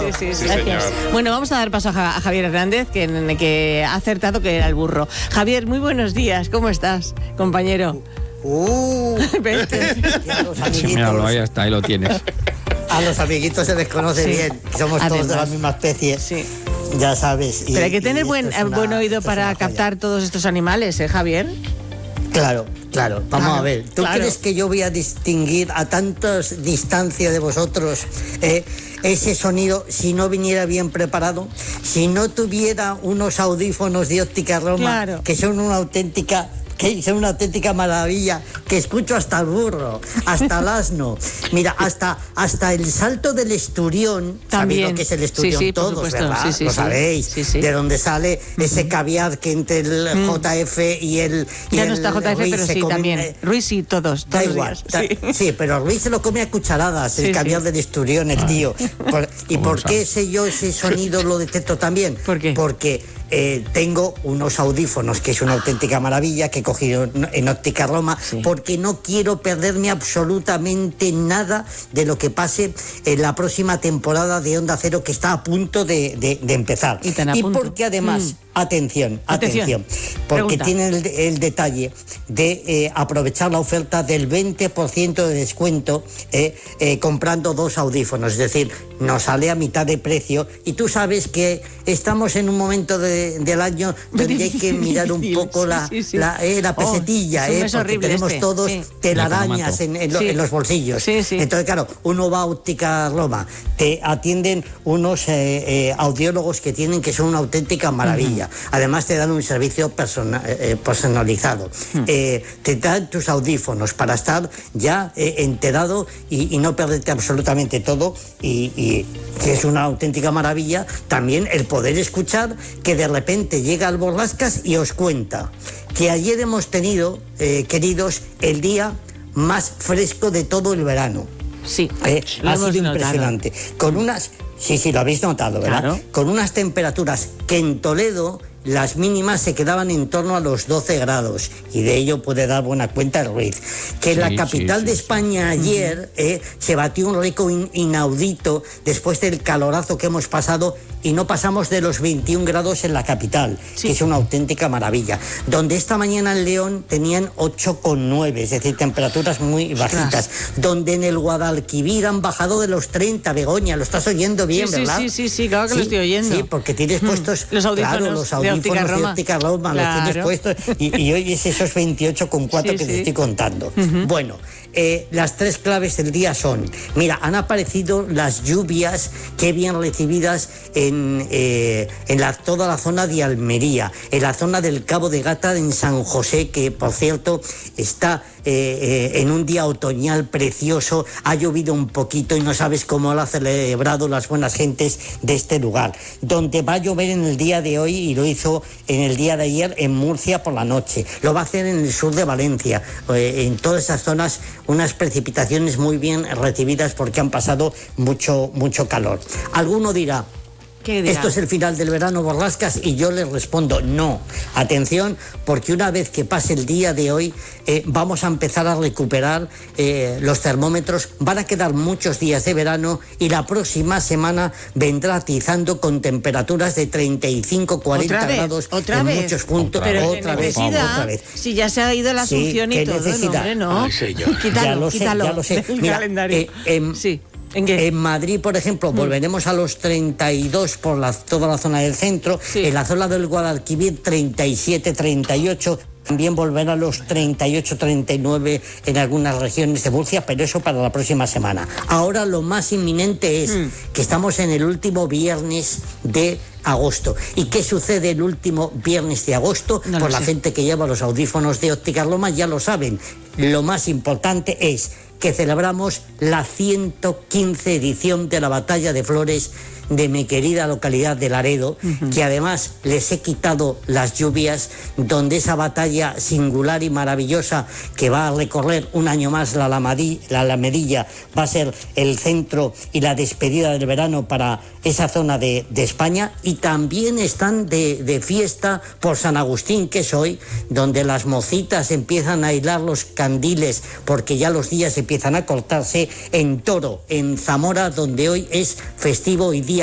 Sí, gracias. Bueno, vamos a dar paso a Javier Hernández, que ha acertado que era el burro. Javier, muy buenos días. ¿Cómo estás, compañero? Sí, míralo, ahí está, ahí lo tienes. A los amiguitos se les conoce bien, somos todos de la misma especie. Sí. Ya sabes. Pero hay que tener buen oído para captar todos estos animales, Javier. Claro. Vamos a ver. ¿Tú crees que yo voy a distinguir a tantas distancia de vosotros ese sonido si no viniera bien preparado? Si no tuviera unos audífonos de Óptica Roma, que son una auténtica maravilla, que escucho hasta el burro, hasta el asno, mira, hasta el salto del esturión. También. ¿Sabéis lo que es el esturión? Todos, ¿verdad? Lo sabéis. Sí. De donde sale ese caviar que entre el JF y el... Ya no está JF, Ruiz pero sí, come, también. Ruiz y todos. Da igual. Sí, pero Ruiz se lo come a cucharadas, el caviar del esturión, el tío. ¿Y por qué sé yo ese sonido lo detecto también? ¿Por qué? Porque tengo unos audífonos, que es una auténtica maravilla, que he cogido en Óptica Roma, porque no quiero perderme absolutamente nada de lo que pase en la próxima temporada de Onda Cero, que está a punto de empezar. Y porque además, atención, porque tienen el detalle de aprovechar la oferta del 20% de descuento comprando 2 audífonos, es decir, nos sale a mitad de precio, y tú sabes que estamos en un momento del año donde hay que mirar un poco la pesetilla, porque tenemos todos telarañas en los bolsillos. Entonces, claro, uno va a Óptica Roma, te atienden unos audiólogos que son una auténtica maravilla. Además te dan un servicio personalizado. Te dan tus audífonos para estar ya enterado y no perderte absolutamente todo, y que es una auténtica maravilla también el poder escuchar que de repente llega al Borrascas y os cuenta que ayer hemos tenido, queridos, el día más fresco de todo el verano. Sí, ha sido impresionante. Con unas... Sí, lo habéis notado, ¿verdad? Claro. Con unas temperaturas que en Toledo las mínimas se quedaban en torno a los 12 grados, y de ello puede dar buena cuenta el Ruiz. Que en la capital de España ayer se batió un récord inaudito después del calorazo que hemos pasado, y no pasamos de los 21 grados en la capital, que es una auténtica maravilla. Donde esta mañana en León tenían 8,9, es decir, temperaturas muy bajitas. Donde en el Guadalquivir han bajado de los 30, Begoña, lo estás oyendo bien, ¿verdad? Sí, claro que lo estoy oyendo. Sí, porque tienes puestos los audífonos, los audífonos de Óptica Roma, los tienes puestos, y oyes esos 28,4 que te estoy contando. Bueno, las 3 claves del día son, mira, han aparecido las lluvias, qué bien recibidas en toda la zona de Almería, en la zona del Cabo de Gata, en San José, que por cierto está en un día otoñal precioso. Ha llovido un poquito y no sabes cómo lo han celebrado las buenas gentes de este lugar. Donde va a llover en el día de hoy, y lo hizo en el día de ayer en Murcia por la noche. Lo va a hacer en el sur de Valencia. En todas esas zonas unas precipitaciones muy bien recibidas, porque han pasado mucho calor. Alguno dirá, ¿esto es el final del verano, Borrascas? Y yo les respondo, no. Atención, porque una vez que pase el día de hoy, vamos a empezar a recuperar los termómetros. Van a quedar muchos días de verano, y la próxima semana vendrá atizando con temperaturas de 35, 40 grados en muchos puntos. Pero otra vez. Si ya se ha ido la Asunción y todo, no. Quítalo. Ya lo sé. Mira, calendario. En Madrid, por ejemplo, volveremos a los 32 por toda la zona del centro. En la zona del Guadalquivir, 37, 38. También volverá a los 38, 39 en algunas regiones de Murcia, pero eso para la próxima semana. Ahora lo más inminente es que estamos en el último viernes de agosto. ¿Y qué sucede el último viernes de agosto? Por la gente que lleva los audífonos de Óptica Roma ya lo saben. Lo más importante es que celebramos la 115 edición de la Batalla de Flores de mi querida localidad de Laredo, que además les he quitado las lluvias, donde esa batalla singular y maravillosa que va a recorrer un año más la Alamedilla va a ser el centro y la despedida del verano para esa zona de España. Y también están de fiesta por San Agustín, que es hoy, donde las mocitas empiezan a hilar los candiles, porque ya los días empiezan a cortarse, en Toro, en Zamora, donde hoy es festivo y día